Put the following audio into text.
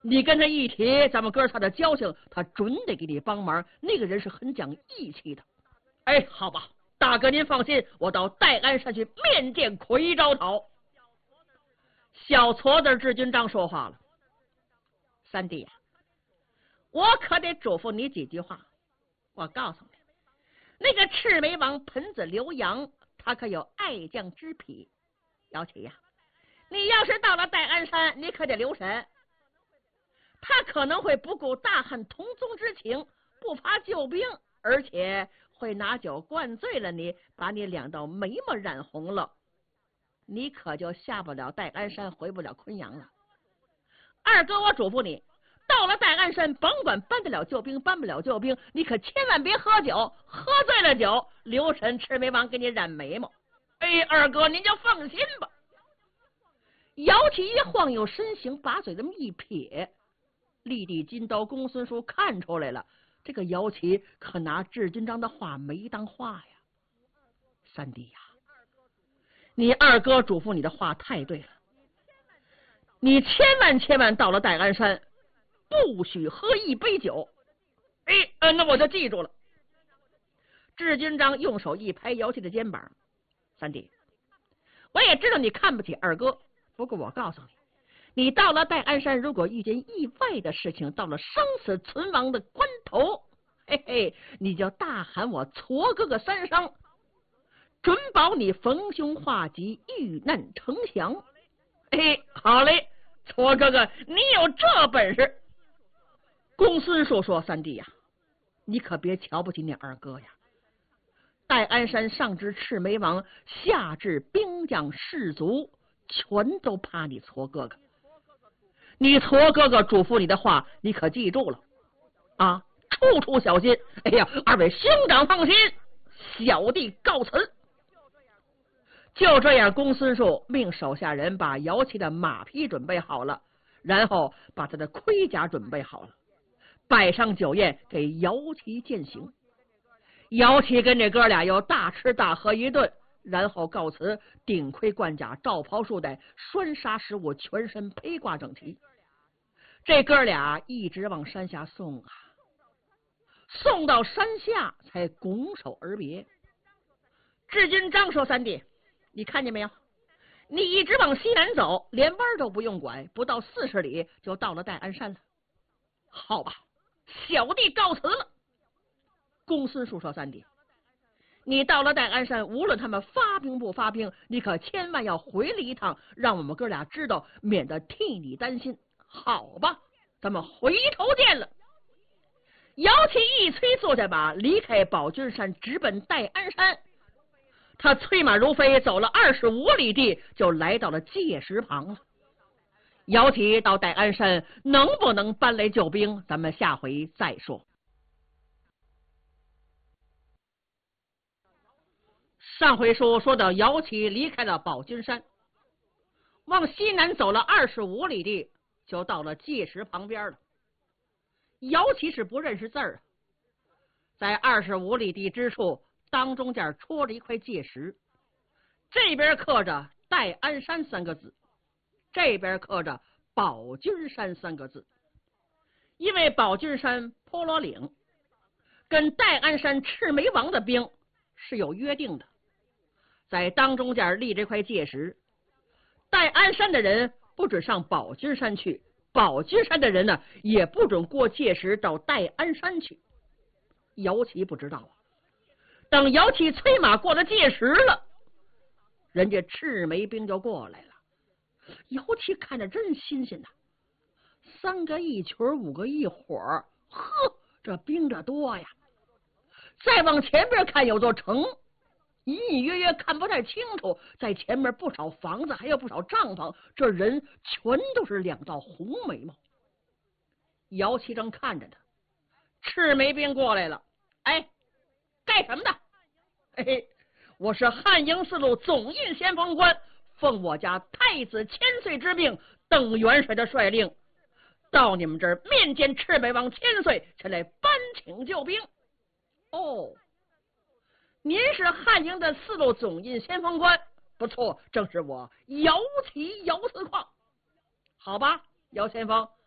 你跟他一提咱们哥仨的交情，他准得给你帮忙。那个人是很讲义气的。哎，好吧，大哥您放心，我到戴安山去面见魁招讨。小矬子志军章说话了：三弟呀，我可得嘱咐你几句话。我告诉你，那个赤眉王盆子刘洋，他可有爱将之癖。姚启呀，你要是到了戴安山，你可得留神，他可能会不顾大汉同宗之情，不发救兵，而且会拿酒灌醉了你，把你两道眉毛染红了，你可就下不了戴安山，回不了昆阳了。二哥，我嘱咐你，到了戴安山，甭管搬得了救兵，搬不了救兵，你可千万别喝酒，喝醉了酒，留神赤眉王给你染眉毛。哎，二哥您就放心吧。姚启一晃悠身形，把嘴这么一撇，立地金刀公孙述看出来了，这个姚启可拿志军章的话没当话呀。三弟呀，你二哥嘱咐你的话太对了，你千万到了戴安山，不许喝一杯酒。哎，那我就记住了。志军章用手一拍姚启的肩膀：三弟，我也知道你看不起二哥，不过我告诉你，你到了戴安山，如果遇见意外的事情，到了生死存亡的关头，嘿嘿，你就大喊我矬哥哥三声，准保你逢凶化吉，遇难成祥。好嘞，矬哥哥，你有这本事。公孙述说：三弟呀，你可别瞧不起你二哥呀。戴安山上至赤眉王，下至兵将士卒，全都怕你矬哥哥。你矬哥哥嘱咐你的话，你可记住了啊，处处小心。哎呀，二位兄长放心，小弟告辞。就这样，公孙述命手下人把姚启的马匹准备好了，然后把他的盔甲准备好了，摆上酒宴给姚启饯行。姚启跟这哥俩又大吃大喝一顿，然后告辞，顶盔贯甲，罩袍束带，拴纱食物，全身披挂整齐。这哥俩一直往山下送啊，送到山下才拱手而别。志军章说：三弟，你看见没有？你一直往西南走，连弯都不用拐，不到40里就到了戴安山了。好吧，小弟告辞了。公孙述说：三弟，你到了戴安山，无论他们发兵不发兵，你可千万要回来一趟，让我们哥俩知道，免得替你担心。好吧，咱们回头见了。姚启一催坐下马，离开宝君山，直奔戴安山。他催马如飞，走了25里地，就来到了界石旁了。姚启到戴安山能不能搬来救兵，咱们下回再说。上回说到姚启离开了宝君山，往西南走了25里地，就到了界石旁边了。姚启是不认识字儿，在25里地之处，当中间戳着一块界石，这边刻着戴安山3个字，这边刻着宝君山3个字。因为宝君山坡罗岭跟戴安山赤眉王的兵是有约定的，在当中间立这块界石，戴安山的人不准上宝君山去，宝君山的人呢也不准过界石到戴安山去。姚启不知道啊，等姚启催马过了界石了，人家赤眉兵就过来了。姚启看着真新鲜呐，3个一群，5个一伙，呵，这兵这多呀！再往前边看有座城，隐隐约约看不太清楚，在前面不少房子，还有不少帐篷，这人全都是2道红眉毛。姚启正看着他，赤眉兵过来了。哎，干什么的？我是汉营4路总印先锋官，奉我家太子千岁之命，邓元帅的率领，到你们这儿面见赤眉王千岁，前来搬请救兵。哦，您是汉营的4路总印先锋官，不错，正是我姚启姚司矿。好吧，姚先锋，